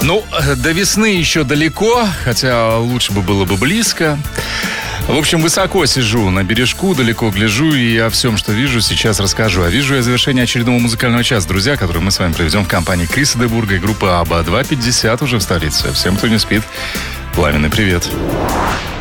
Ну, до весны еще далеко, хотя лучше бы было бы близко. В общем, высоко сижу на бережку, далеко гляжу и о всем, что вижу, сейчас расскажу. А вижу я завершение очередного музыкального часа, друзья, который мы с вами проведем в компании Криса де Бурга и группы АББА. 2:50 уже в столице. Всем, кто не спит, пламенный привет.